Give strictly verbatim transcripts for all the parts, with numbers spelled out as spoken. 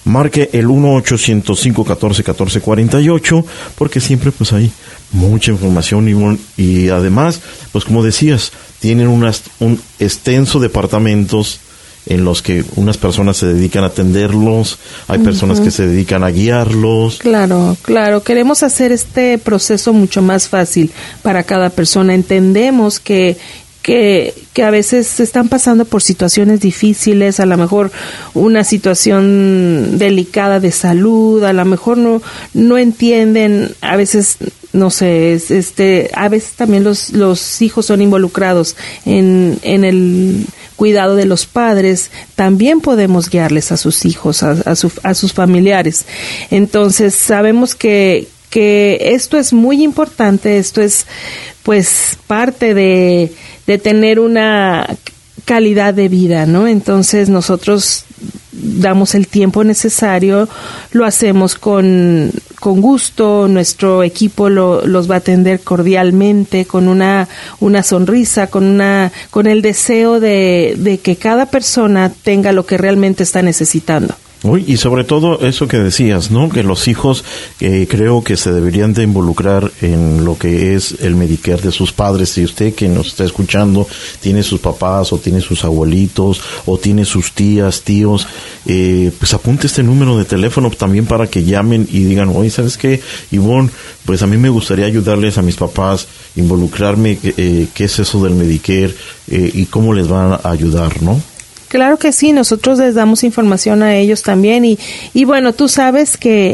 marque el uno ochocientos, cinco uno cuatro, uno cuatro cuatro ocho, porque siempre pues hay mucha información y, y además, pues como decías, tienen unas, un extenso departamentos en los que unas personas se dedican a atenderlos, hay personas uh-huh. que se dedican a guiarlos. Claro, claro, queremos hacer este proceso mucho más fácil para cada persona. Entendemos que que que a veces están pasando por situaciones difíciles, a lo mejor una situación delicada de salud, a lo mejor no no entienden, a veces no sé, este a veces también los los hijos son involucrados en en el cuidado de los padres. También podemos guiarles a sus hijos, a, a, su, a sus familiares. Entonces sabemos que que esto es muy importante, esto es pues parte de, de tener una calidad de vida, ¿no? Entonces nosotros damos el tiempo necesario, lo hacemos con, con gusto, nuestro equipo lo, los va a atender cordialmente, con una, una sonrisa, con una, con el deseo de, de que cada persona tenga lo que realmente está necesitando. Uy, y sobre todo eso que decías, ¿no? Que los hijos eh, creo que se deberían de involucrar en lo que es el Medicare de sus padres. Si usted que nos está escuchando tiene sus papás o tiene sus abuelitos o tiene sus tías, tíos, eh, pues apunte este número de teléfono también para que llamen y digan, oye, ¿sabes qué, Ivonne? Pues a mí me gustaría ayudarles a mis papás, involucrarme, eh, qué es eso del Medicare eh, y cómo les van a ayudar, ¿no? Claro que sí, nosotros les damos información a ellos también y, y bueno, tú sabes que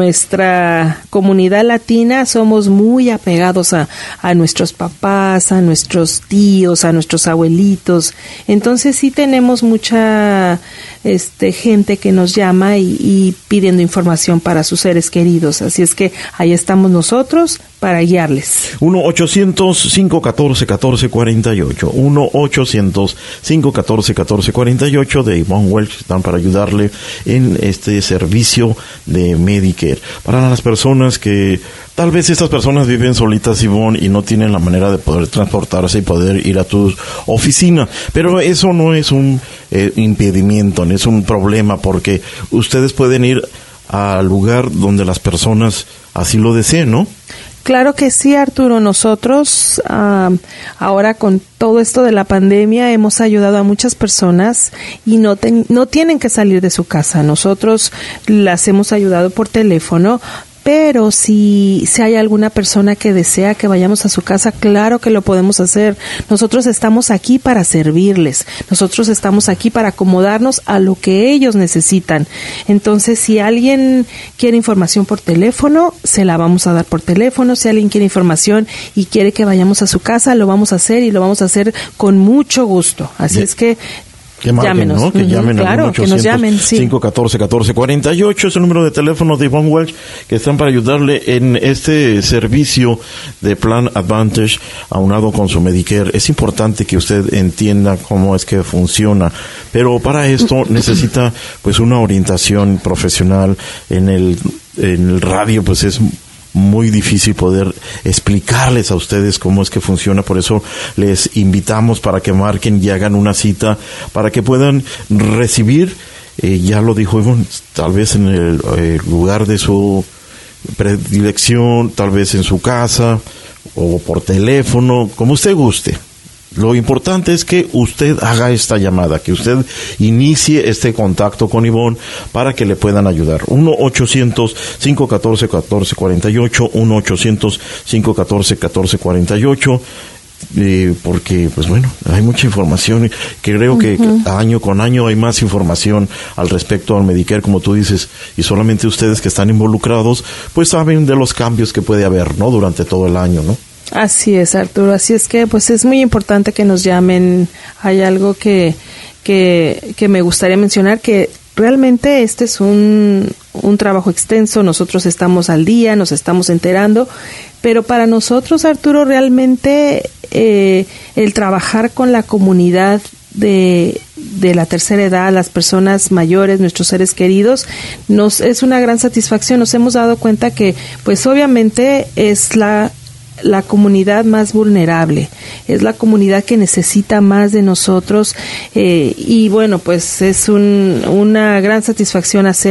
nuestra comunidad latina somos muy apegados a, a nuestros papás, a nuestros tíos, a nuestros abuelitos, entonces sí tenemos mucha este gente que nos llama y, y pidiendo información para sus seres queridos, así es que ahí estamos nosotros para guiarles. uno ochocientos, cinco uno cuatro, uno cuatro cuatro ocho, uno ochocientos, cinco uno cuatro, uno cuatro cuatro ocho de Ivonne Welch, están para ayudarle en este servicio de Medicare. Para las personas que, tal vez estas personas viven solitas, Ivonne, y no tienen la manera de poder transportarse y poder ir a tu oficina, pero eso no es un eh, impedimento, no es un problema, porque ustedes pueden ir al lugar donde las personas así lo deseen, ¿no? Claro que sí, Arturo. Nosotros uh, ahora con todo esto de la pandemia hemos ayudado a muchas personas y no, ten, no tienen que salir de su casa. Nosotros las hemos ayudado por teléfono, pero si, si hay alguna persona que desea que vayamos a su casa, claro que lo podemos hacer. Nosotros estamos aquí para servirles. Nosotros estamos aquí para acomodarnos a lo que ellos necesitan. Entonces, si alguien quiere información por teléfono, se la vamos a dar por teléfono. Si alguien quiere información y quiere que vayamos a su casa, lo vamos a hacer y lo vamos a hacer con mucho gusto. Así yeah. es que Que marquen, llámenos. ¿no? Que uh-huh, llamen claro, al que nos llamen, sí. cinco uno cuatro, uno cuatro cuatro ocho es el número de teléfono de Ivonne Welch, que están para ayudarle en este servicio de Plan Advantage aunado con su Medicare. Es importante que usted entienda cómo es que funciona, pero para esto necesita pues una orientación profesional. En el, en el radio pues es muy difícil poder explicarles a ustedes cómo es que funciona, por eso les invitamos para que marquen y hagan una cita para que puedan recibir, eh, ya lo dijo Ivonne, tal vez en el eh, lugar de su predilección, tal vez en su casa o por teléfono, como usted guste. Lo importante es que usted haga esta llamada, que usted inicie este contacto con Ivonne para que le puedan ayudar. uno ochocientos, cinco uno cuatro, uno cuatro cuatro ocho, uno ochocientos, cinco uno cuatro, uno cuatro cuatro ocho, eh, porque, pues bueno, hay mucha información. Creo que uh-huh. año con año hay más información al respecto al Medicare, como tú dices, y solamente ustedes que están involucrados, pues saben de los cambios que puede haber, ¿no? Durante todo el año, ¿no? Así es, Arturo, así es que pues es muy importante que nos llamen. Hay algo que que, que me gustaría mencionar, que realmente este es un, un trabajo extenso, nosotros estamos al día, nos estamos enterando, pero para nosotros, Arturo, realmente eh, el trabajar con la comunidad de de la tercera edad, las personas mayores, nuestros seres queridos, nos es una gran satisfacción. Nos hemos dado cuenta que pues obviamente es la la comunidad más vulnerable, es la comunidad que necesita más de nosotros, eh, y bueno, pues es un, una gran satisfacción hacer